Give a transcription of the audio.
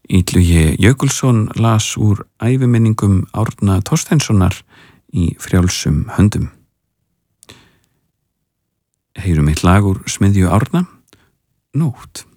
Illugi Jökulsson las úr æviminningum Árna Thorsteinssonar í frjálsum höndum. Heyrum eitt lag úr smiðju Árna, Nótt.